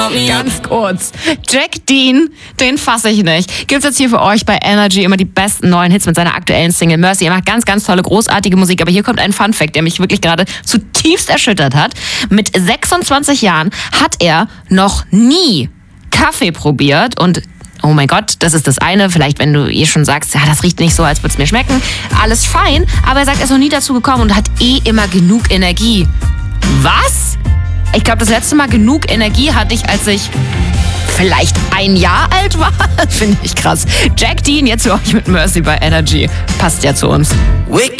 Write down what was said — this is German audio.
Ganz kurz. Jack Dean, den fasse ich nicht. Gibt's jetzt hier für euch bei Energy immer die besten neuen Hits mit seiner aktuellen Single Mercy. Er macht ganz, ganz tolle, großartige Musik. Aber hier kommt ein Funfact, der mich wirklich gerade zutiefst erschüttert hat. Mit 26 Jahren hat er noch nie Kaffee probiert und oh mein Gott, das ist das eine. Vielleicht, wenn du schon sagst, ja, das riecht nicht so, als würde es mir schmecken. Alles fein. Aber er sagt, er ist noch nie dazu gekommen und hat immer genug Energie. Was? Ich glaube, das letzte Mal genug Energie hatte ich, als ich vielleicht 1 Jahr alt war. Finde ich krass. Jack Dean jetzt für euch mit Mercy bei Energy. Passt ja zu uns. Wake